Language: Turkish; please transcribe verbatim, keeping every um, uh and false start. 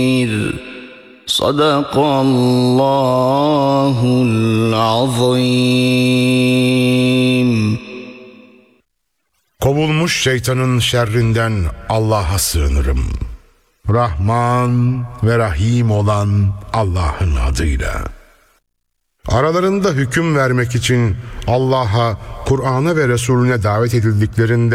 Sadakallahul azim. Kovulmuş şeytanın şerrinden Allah'a sığınırım. Rahman ve Rahim olan Allah'ın adıyla. Aralarında hüküm vermek için Allah'a, Kur'an'a ve Resulüne davet edildiklerinde